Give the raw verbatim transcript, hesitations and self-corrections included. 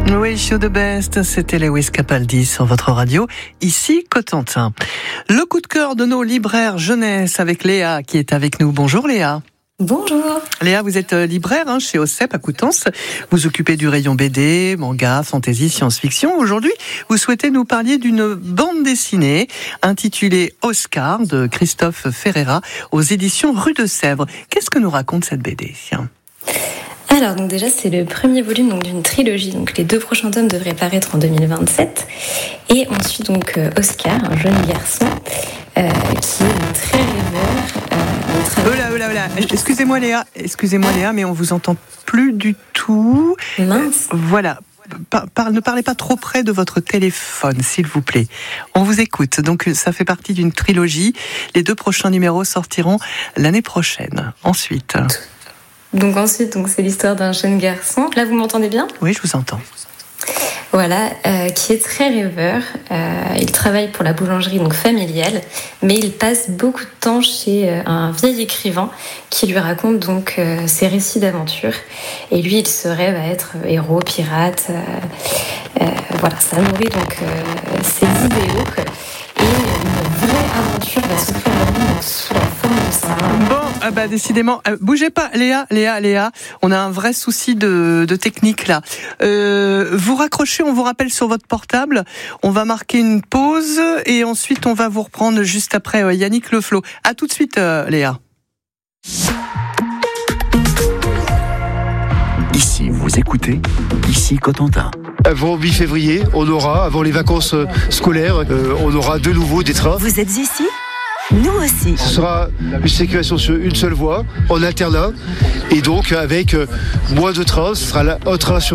Oui, Show the Best, c'était Lewis Capaldi sur votre radio, ici Cotentin. Le coup de cœur de nos libraires jeunesse avec Léa qui est avec nous. Bonjour Léa. Bonjour. Léa, vous êtes libraire hein, chez OSEP à Coutances. Vous occupez du rayon B D, manga, fantasy, science-fiction. Aujourd'hui, vous souhaitez nous parler d'une bande dessinée intitulée Oscar de Christophe Ferreira aux éditions Rue de Sèvres. Qu'est-ce que nous raconte cette B D ? Alors, donc déjà, c'est le premier volume donc, d'une trilogie. Donc, les deux prochains tomes devraient paraître en deux mille vingt-sept. Et ensuite, donc, euh, Oscar, un jeune garçon, euh, qui est très rêveur. Euh, travaille... Oh là, oh là, oh là. Excusez-moi Léa, excusez-moi Léa, mais on vous entend plus du tout. Mince. Voilà. Par, par, ne parlez pas trop près de votre téléphone, s'il vous plaît. On vous écoute. Donc, ça fait partie d'une trilogie. Les deux prochains numéros sortiront l'année prochaine. Ensuite... Donc ensuite, donc c'est l'histoire d'un jeune garçon. Là, vous m'entendez bien ? Oui, je vous entends. Voilà, euh, qui est très rêveur. Euh, il travaille pour la boulangerie donc familiale, mais il passe beaucoup de temps chez euh, un vieil écrivain qui lui raconte donc euh, ses récits d'aventure. Et lui, il se rêve à être héros, pirate. Euh, euh, voilà, ça nourrit donc euh, ses idéaux. Et une vraie aventure va s'offrir à lui sous la forme de ça. Bon, euh, bah décidément, euh, bougez pas, Léa, Léa, Léa. On a un vrai souci de, de technique là. Euh, vous raccrochez, on vous rappelle sur votre portable. On va marquer une pause et ensuite on va vous reprendre juste après euh, Yannick Le Flot. À tout de suite, euh, Léa. Ici, vous écoutez, ici Cotentin. Avant mi-février, on aura, avant les vacances scolaires, euh, on aura de nouveau des trains. Vous êtes ici ? Nous aussi. Ce sera une circulation sur une seule voie, en alternat, et donc avec euh, moins de trains, ce sera là, un train sur